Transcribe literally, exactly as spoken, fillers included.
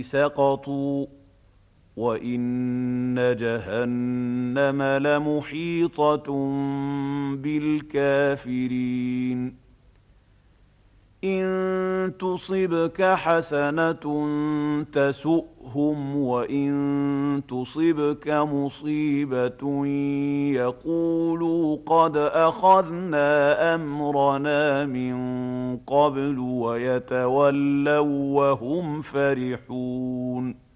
سقطوا وإن جهنم لمحيطة بالكافرين إن تصبك حسنة تسؤهم وإن تصبك مصيبة يقولوا قد أخذنا أمرنا من قبل ويتولوا وهم فرحون